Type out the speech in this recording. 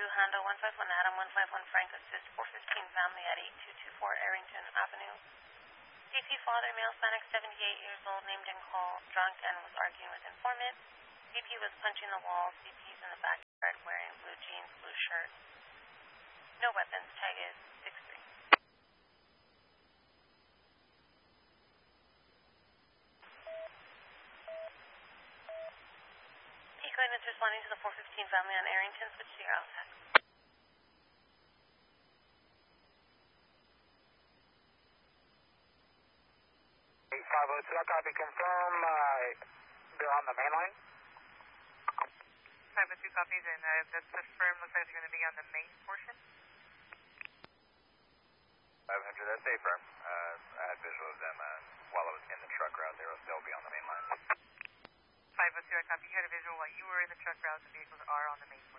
Honda 151 Adam 151 Frank assist 415 family at 8224 Arrington Avenue. CP father, male Hispanic, 78 years old, named and called, drunk and was arguing with informant. CP was punching the wall. CP's in the backyard wearing blue jeans, blue shirt. No weapons. Tag is 63. Claimants responding to the 415 family on Arrington. Switch to your outside. 502, I copy, confirm. They're on the main line. 502 copies, and that's the firm. Looks like they're going to be on the main portion. 500, that's a firm. I had visual of them while I was in the truck route. They'll be on the main line. 502, I copy. You had a visual while you were in the truck route. The vehicles are on the main